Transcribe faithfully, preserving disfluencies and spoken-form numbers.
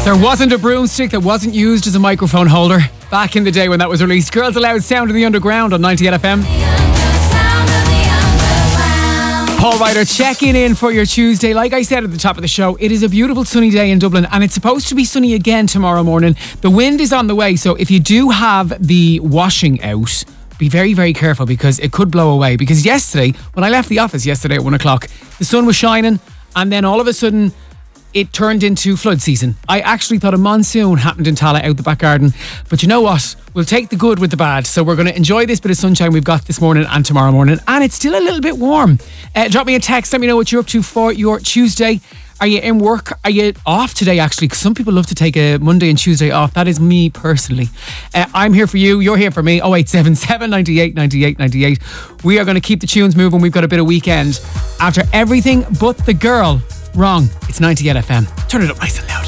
There wasn't a broomstick that wasn't used as a microphone holder back in the day when that was released. Girls Aloud, Sound of the Underground on ninety-eight F M. Paul Ryder checking in for your Tuesday. Like I said at the top of the show, it is a beautiful sunny day in Dublin and it's supposed to be sunny again tomorrow morning. The wind is on the way, so if you do have the washing out, be very, very careful because it could blow away. Because yesterday, when I left the office yesterday at one o'clock, the sun was shining and then all of a sudden it turned into flood season. I actually thought a monsoon happened in Tala out the back garden. But you know what? We'll take the good with the bad. So we're going to enjoy this bit of sunshine we've got this morning and tomorrow morning. And it's still a little bit warm. Uh, drop me a text. Let me know what you're up to for your Tuesday. Are you in work? Are you off today, actually? Because some people love to take a Monday and Tuesday off. That is me personally. Uh, I'm here for you. You're here for me. oh eight seven seven, ninety-eight, ninety-eight, ninety-eight. We are going to keep the tunes moving. We've got a bit of weekend. After everything but the girl. Wrong. It's ninety-eight F M. Turn it up nice and loud.